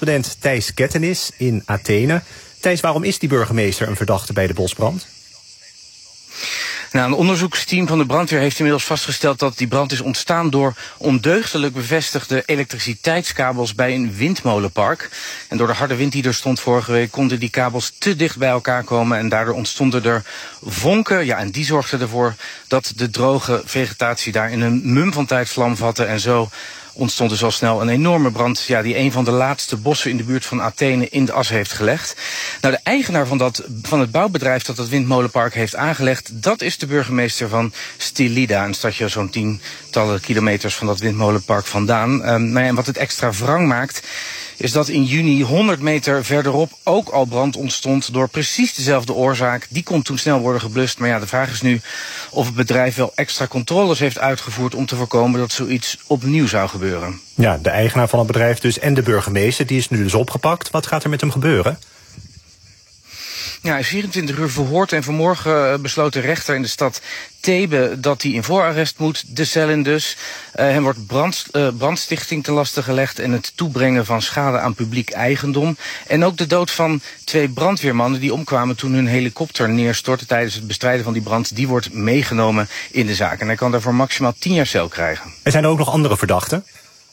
correspondent Thijs Kettenis in Athene. Thijs, waarom is die burgemeester een verdachte bij de bosbrand? Nou, een onderzoeksteam van de brandweer heeft inmiddels vastgesteld dat die brand is ontstaan door ondeugdelijk bevestigde elektriciteitskabels bij een windmolenpark. En door de harde wind die er stond vorige week konden die kabels te dicht bij elkaar komen en daardoor ontstonden er vonken. Ja, en die zorgden ervoor dat de droge vegetatie daar in een mum van tijd vlam vatte en zo ontstond dus al snel een enorme brand, ja, die een van de laatste bossen in de buurt van Athene in de as heeft gelegd. Nou, de eigenaar van het bouwbedrijf dat windmolenpark heeft aangelegd, dat is de burgemeester van Stilida, een stadje zo'n tientallen kilometers van dat windmolenpark vandaan. En wat het extra wrang maakt, is dat in juni 100 meter verderop ook al brand ontstond door precies dezelfde oorzaak. Die kon toen snel worden geblust. Maar ja, de vraag is nu of het bedrijf wel extra controles heeft uitgevoerd om te voorkomen dat zoiets opnieuw zou gebeuren. Ja, de eigenaar van het bedrijf dus en de burgemeester, die is nu dus opgepakt. Wat gaat er met hem gebeuren? Ja, hij is 24 uur verhoord en vanmorgen besloot de rechter in de stad Thebe dat hij in voorarrest moet, de cel in dus. Hem wordt brandstichting ten laste gelegd en het toebrengen van schade aan publiek eigendom. En ook de dood van 2 brandweermannen die omkwamen toen hun helikopter neerstortte tijdens het bestrijden van die brand. Die wordt meegenomen in de zaak en hij kan daarvoor maximaal 10 jaar cel krijgen. Er zijn er ook nog andere verdachten?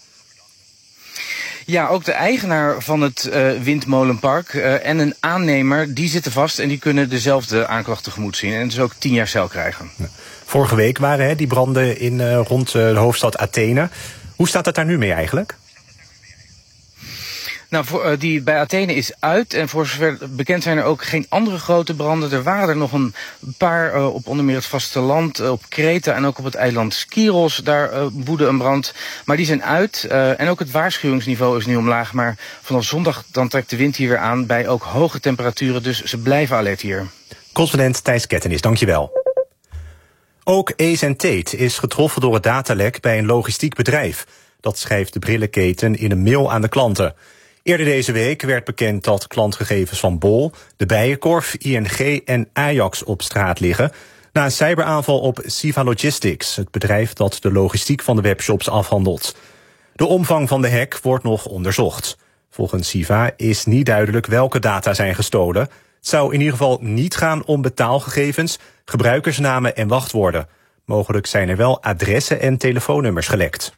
Ja, ook de eigenaar van het windmolenpark en een aannemer, die zitten vast en die kunnen dezelfde aanklacht tegemoet zien. En dus ook 10 jaar cel krijgen. Vorige week waren die branden rond de hoofdstad Athene. Hoe staat het daar nu mee eigenlijk? Nou, die bij Athene is uit en voor zover bekend zijn er ook geen andere grote branden. Er waren er nog een paar op onder meer het vasteland, op Kreta en ook op het eiland Skiros. Daar woedde een brand, maar die zijn uit. En ook het waarschuwingsniveau is nu omlaag, maar vanaf zondag dan trekt de wind hier weer aan bij ook hoge temperaturen, dus ze blijven alert hier. Correspondent Thijs Kettenis, dankjewel. Ook Ace & Tate is getroffen door het datalek bij een logistiek bedrijf. Dat schrijft de brillenketen in een mail aan de klanten. Eerder deze week werd bekend dat klantgegevens van Bol, de Bijenkorf, ING en Ajax op straat liggen na een cyberaanval op Siva Logistics, het bedrijf dat de logistiek van de webshops afhandelt. De omvang van de hack wordt nog onderzocht. Volgens Siva is niet duidelijk welke data zijn gestolen. Het zou in ieder geval niet gaan om betaalgegevens, gebruikersnamen en wachtwoorden. Mogelijk zijn er wel adressen en telefoonnummers gelekt.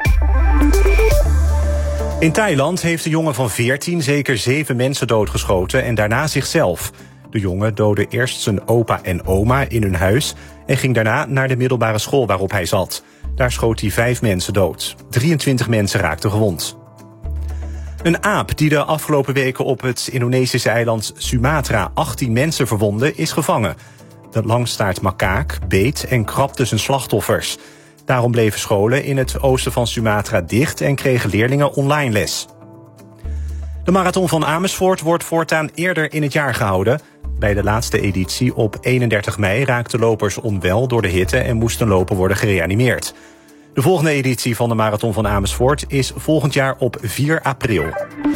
In Thailand heeft een jongen van 14 zeker 7 mensen doodgeschoten en daarna zichzelf. De jongen doodde eerst zijn opa en oma in hun huis en ging daarna naar de middelbare school waarop hij zat. Daar schoot hij 5 mensen dood. 23 mensen raakten gewond. Een aap die de afgelopen weken op het Indonesische eiland Sumatra 18 mensen verwondde, is gevangen. De langstaartmakaak beet en krabde zijn slachtoffers. Daarom bleven scholen in het oosten van Sumatra dicht en kregen leerlingen online les. De marathon van Amersfoort wordt voortaan eerder in het jaar gehouden. Bij de laatste editie op 31 mei raakten lopers onwel door de hitte en moesten lopen worden gereanimeerd. De volgende editie van de marathon van Amersfoort is volgend jaar op 4 april.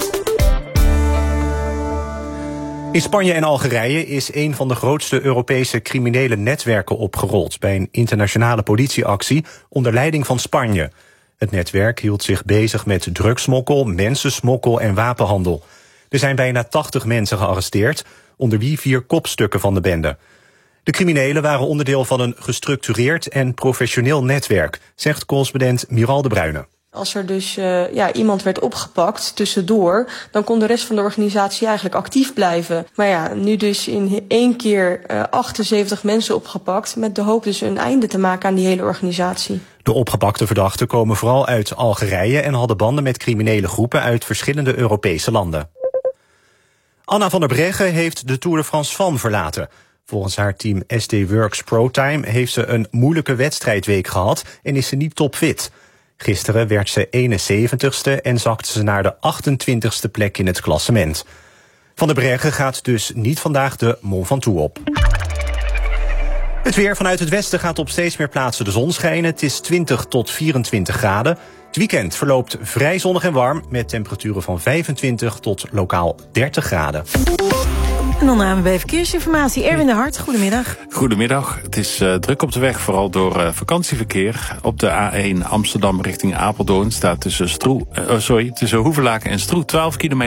In Spanje en Algerije is een van de grootste Europese criminele netwerken opgerold bij een internationale politieactie onder leiding van Spanje. Het netwerk hield zich bezig met drugssmokkel, mensensmokkel en wapenhandel. Er zijn bijna 80 mensen gearresteerd, onder wie 4 kopstukken van de bende. De criminelen waren onderdeel van een gestructureerd en professioneel netwerk, zegt correspondent Miral de Bruyne. Als er dus iemand werd opgepakt tussendoor, dan kon de rest van de organisatie eigenlijk actief blijven. Maar ja, nu dus in 1 keer 78 mensen opgepakt, met de hoop dus een einde te maken aan die hele organisatie. De opgepakte verdachten komen vooral uit Algerije en hadden banden met criminele groepen uit verschillende Europese landen. Anna van der Breggen heeft de Tour de France Van verlaten. Volgens haar team SD Works ProTime heeft ze een moeilijke wedstrijdweek gehad en is ze niet topfit. Gisteren werd ze 71ste en zakte ze naar de 28ste plek in het klassement. Van der Breggen gaat dus niet vandaag de Mont Ventoux op. Het weer vanuit het westen gaat op steeds meer plaatsen de zon schijnen. Het is 20 tot 24 graden. Het weekend verloopt vrij zonnig en warm met temperaturen van 25 tot lokaal 30 graden. En dan ANWB Verkeersinformatie. Erwin de Hart, goedemiddag. Goedemiddag. Het is druk op de weg, vooral door vakantieverkeer. Op de A1 Amsterdam richting Apeldoorn staat tussen Hoevelaken en Stroe 12 kilometer.